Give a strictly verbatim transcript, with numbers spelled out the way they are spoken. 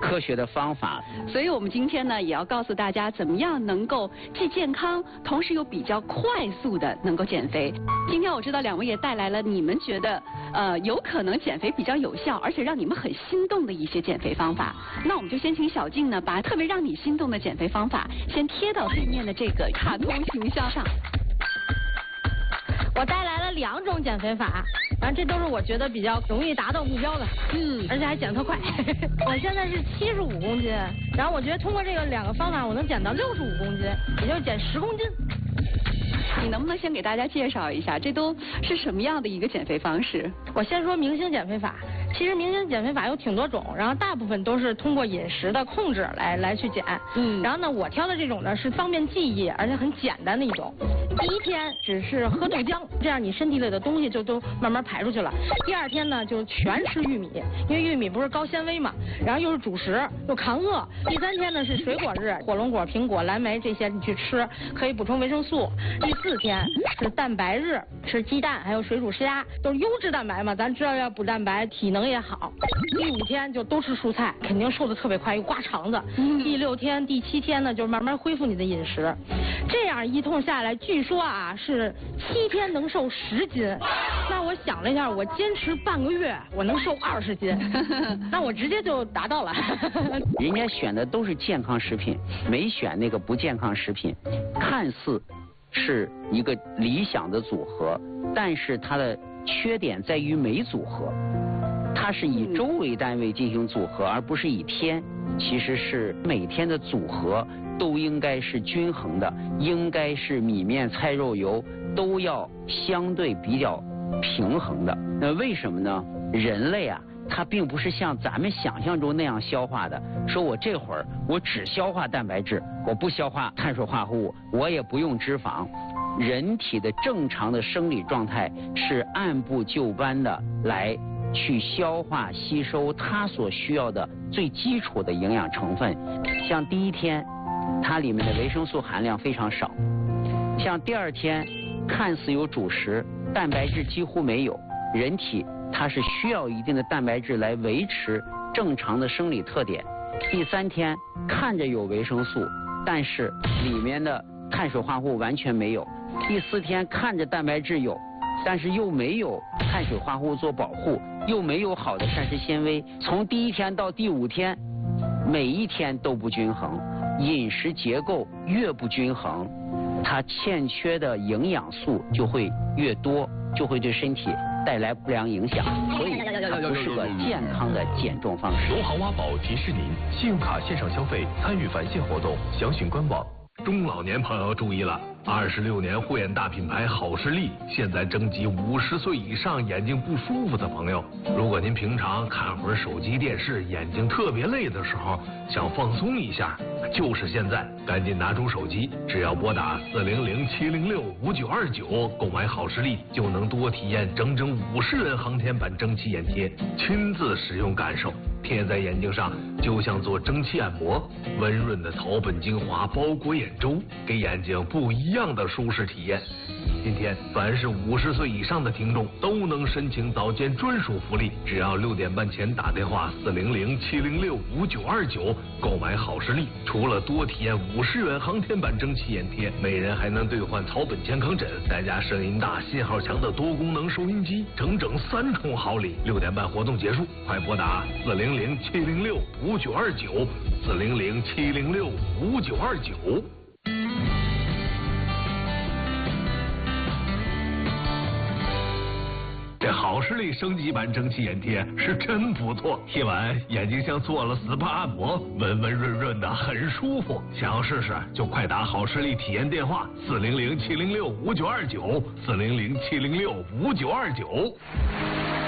科学的方法。 所以我们今天呢，也要告诉大家怎么样能够既健康，同时又比较快速的能够减肥。今天我知道两位也带来了你们觉得呃有可能减肥比较有效，而且让你们很心动的一些减肥方法。那我们就先请小静呢，把特别让你心动的减肥方法先贴到对面的这个卡通形象上。 我带来了两种减肥法，反正这都是我觉得比较容易达到目标的，嗯，而且还减特快。我现在是七十五公斤，然后我觉得通过这个两个方法，我能减到六十五公斤，也就是减十公斤。 你能不能先给大家介绍一下，这都是什么样的一个减肥方式？ 我先说明星减肥法。其实明星减肥法有挺多种，然后大部分都是通过饮食的控制来来去减。嗯，然后呢，我挑的这种呢是方便记忆，而且很简单的一种。第一天只是喝豆浆，这样你身体里的东西就都慢慢排出去了。第二天呢就全吃玉米，因为玉米不是高纤维嘛，然后又是主食，又抗饿。第三天呢是水果日，火龙果、苹果、蓝莓这些你去吃，可以补充维生素。第四天是蛋白日，吃鸡蛋还有水煮虾，都是优质蛋白嘛，咱知道要补蛋白，体能也好。第五天就都吃蔬菜，肯定瘦的特别快，又刮肠子。第六天、第七天呢，就慢慢恢复你的饮食。这样一通下来，据说啊是七天能瘦十斤。那我想了一下，我坚持半个月，我能瘦二十斤，那我直接就达到了。 人家选的都是健康食品，没选那个不健康食品，看似是一个理想的组合，但是它的缺点在于没组合。它是以周为单位进行组合，而不是以天。其实是每天的组合都应该是均衡的，应该是米面菜肉油都要相对比较平衡的。那为什么呢？人类啊，它并不是像咱们想象中那样消化的，说我这会儿我只消化蛋白质，我不消化碳水化合物，我也不用脂肪。人体的正常的生理状态是按部就班的来去消化吸收它所需要的最基础的营养成分。像第一天它里面的维生素含量非常少，像第二天看似有主食，蛋白质几乎没有，人体它是需要一定的蛋白质来维持正常的生理特点。第三天看着有维生素，但是里面的碳水化合物完全没有。第四天看着蛋白质有，但是又没有碳水化合物做保护，又没有好的膳食纤维。从第一天到第五天，每一天都不均衡，饮食结构越不均衡，它欠缺的营养素就会越多，就会对身体带来不良影响，所以它不是个健康的减重方式。 荣豪挖宝提示您：信用卡线上消费参与返现活动，详询官网。中老年朋友注意了，二十六年护眼大品牌好视力现在征集五十岁以上眼睛不舒服的朋友。如果您平常看会儿手机电视，眼睛特别累的时候，想放松一下，就是现在，赶紧拿出手机，只要拨打四零零七零六五九二九购买好视力，就能多体验整整五十元航天版蒸汽眼贴，亲自使用感受。贴在眼睛上就像做蒸汽按摩，温润的草本精华包裹眼周，给眼睛不一样的舒适体验。今天凡是五十岁以上的听众都能申请早间专属福利，只要六点半前打电话四零零七零六五九二九购买好视力，除了多体验五十元航天版蒸汽眼贴，每人还能兑换草本健康枕，再加声音大、信号强的多功能收音机，整整三重好礼。六点半活动结束，快拨打四零零七零六五九二九四零零七零六五九二九。这好视力升级版蒸汽眼贴是真不错，贴完眼睛像做了 S P A 按摩，温温润润的，很舒服。想要试试就快打好视力体验电话四零零七零六五九二九四零零七零六五九二九。